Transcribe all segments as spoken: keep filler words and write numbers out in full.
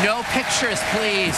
No pictures, please.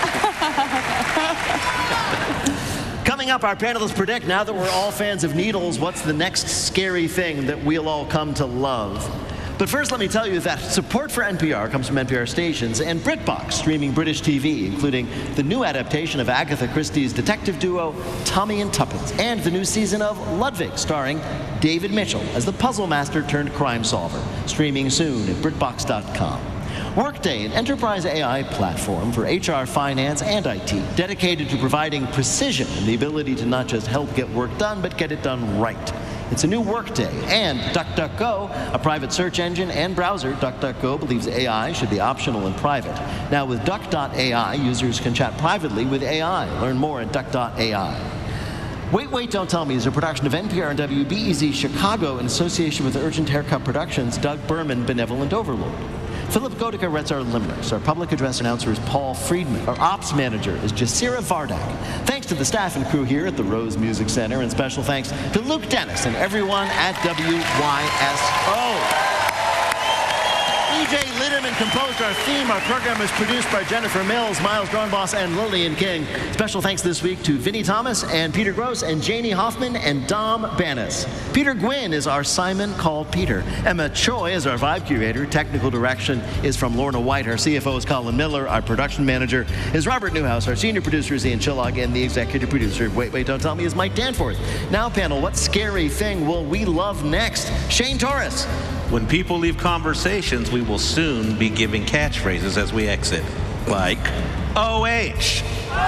Coming up, our panelists predict, now that we're all fans of needles, what's the next scary thing that we'll all come to love? But first, let me tell you that support for N P R comes from N P R stations and BritBox, streaming British T V, including the new adaptation of Agatha Christie's detective duo, Tommy and Tuppence, and the new season of Ludwig, starring David Mitchell as the puzzle master turned crime solver, streaming soon at BritBox dot com. Workday, an enterprise A I platform for H R, finance, and I T, dedicated to providing precision and the ability to not just help get work done, but get it done right. It's a new Workday. And DuckDuckGo, a private search engine and browser. DuckDuckGo believes A I should be optional and private. Now with Duck dot A I, users can chat privately with A I. Learn more at Duck dot A I. Wait, Wait, Don't Tell Me is a production of N P R and W B E Z Chicago in association with Urgent Haircut Productions, Doug Berman, Benevolent Overlord. Philip Godica reads our limericks. Our public address announcer is Paul Friedman. Our ops manager is Jasira Vardak. Thanks to the staff and crew here at the Rose Music Center, and special thanks to Luke Dennis and everyone at W Y S O. E J Litterman composed our theme. Our program is produced by Jennifer Mills, Miles Dornbos, and Lillian King. Special thanks this week to Vinnie Thomas and Peter Gross and Janie Hoffman and Dom Banas. Peter Gwynn is our Simon Called Peter. Emma Choi is our vibe curator. Technical direction is from Lorna White. Our C F O is Colin Miller. Our production manager is Robert Newhouse. Our senior producer is Ian Chillog, and the executive producer of Wait, Wait, Don't Tell Me is Mike Danforth. Now, panel, what scary thing will we love next? Shane Torres. When people leave conversations, we will soon be giving catchphrases as we exit, like O H.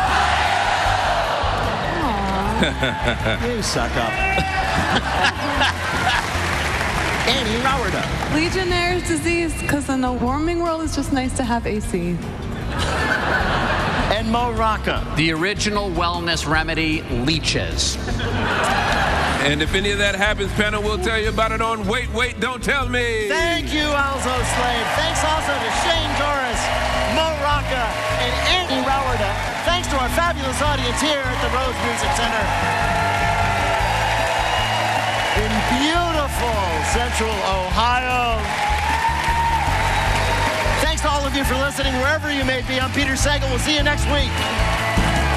You suck up. Annie Rowerda. Legionnaire's disease, because in a warming world, it's just nice to have A C. And Mo Rocca. The original wellness remedy, leeches. And if any of that happens, panel, we'll tell you about it on Wait, Wait, Don't Tell Me. Thank you, Alzo Slade. Thanks also to Shane Torres, Mo Rocca, and Annie Rowerda. Thanks to our fabulous audience here at the Rose Music Center in beautiful Central Ohio. Thanks to all of you for listening, wherever you may be. I'm Peter Sagal. We'll see you next week.